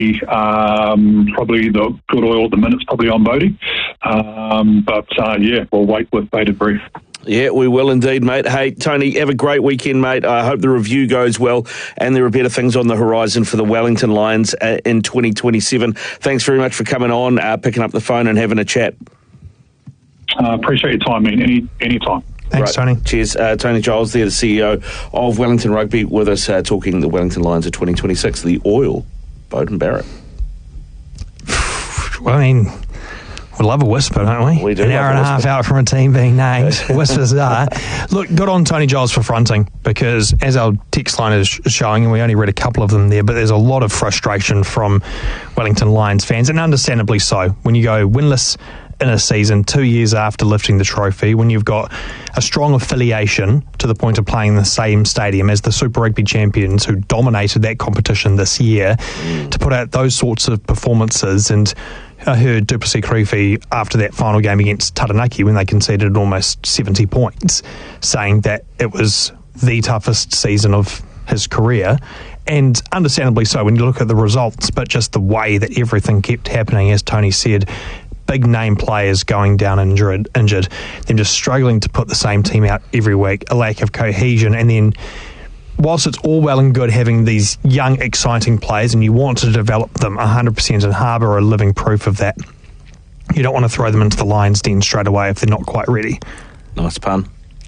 probably the good oil at the minute's probably on Bodie. We'll wait with bated breath. Yeah, we will indeed, mate. Hey, Tony, have a great weekend, mate. I hope the review goes well and there are better things on the horizon for the Wellington Lions in 2027. Thanks very much for coming on, picking up the phone and having a chat. Appreciate your time, man. Anytime. Thanks, Tony. Cheers. Tony Giles there, the CEO of Wellington Rugby, with us talking the Wellington Lions of 2026, the Oil, Beauden Barrett. Well, I mean, we love a whisper, don't we? We do. An hour and a half out from a team being named. Whispers are. Look, good on Tony Giles for fronting, because as our text line is showing, and we only read a couple of them there, but there's a lot of frustration from Wellington Lions fans, and understandably so. When you go winless in a season 2 years after lifting the trophy, when you've got a strong affiliation to the point of playing in the same stadium as the Super Rugby champions who dominated that competition this year, to put out those sorts of performances. And I heard Duplessis Kirifi after that final game against Taranaki, when they conceded almost 70 points, saying that it was the toughest season of his career. And understandably so when you look at the results, but just the way that everything kept happening, as Tony said, big name players going down injured, them just struggling to put the same team out every week, a lack of cohesion. And then whilst it's all well and good having these young, exciting players and you want to develop them 100%, and Harbour are living proof of that, you don't want to throw them into the Lions' den straight away if they're not quite ready. Nice pun.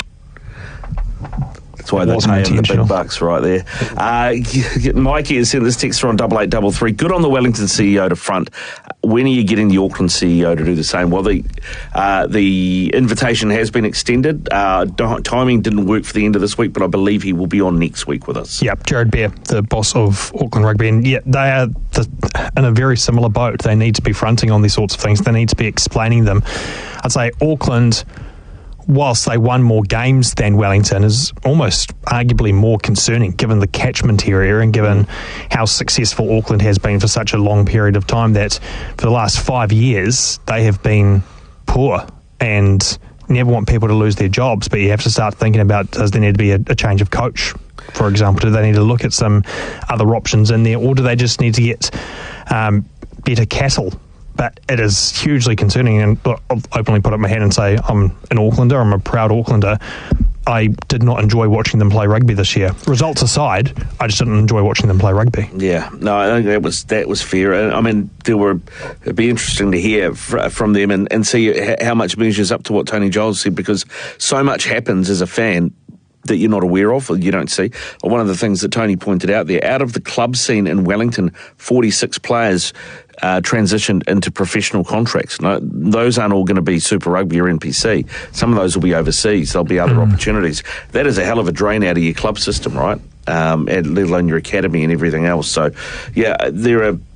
That's why they pay him the big bucks right there. Mikey has sent this text on 8833. Good on the Wellington CEO to front. When are you getting the Auckland CEO to do the same? Well, the invitation has been extended. Timing didn't work for the end of this week, but I believe he will be on next week with us. Yep, Jared Bear, the boss of Auckland Rugby. And yeah, they are in a very similar boat. They need to be fronting on these sorts of things. They need to be explaining them. I'd say Auckland, whilst they won more games than Wellington, is almost arguably more concerning given the catchment area and given how successful Auckland has been for such a long period of time, that for the last 5 years they have been poor. And never want people to lose their jobs, but you have to start thinking about, does there need to be a change of coach, for example? Do they need to look at some other options in there, or do they just need to get better cattle? But it is hugely concerning, and I'll openly put up my hand and say I'm an Aucklander, I'm a proud Aucklander. I did not enjoy watching them play rugby this year. Results aside, I just didn't enjoy watching them play rugby. Yeah, no, I think that was fair. I mean, it'd be interesting to hear from them and see how much measures up to what Tony Giles said, because so much happens as a fan that you're not aware of, or you don't see. One of the things that Tony pointed out there, out of the club scene in Wellington, 46 players transitioned into professional contracts. No, those aren't all going to be Super Rugby or NPC. Some of those will be overseas. There'll be other opportunities. That is a hell of a drain out of your club system, right? Let alone your academy and everything else. So, yeah, there are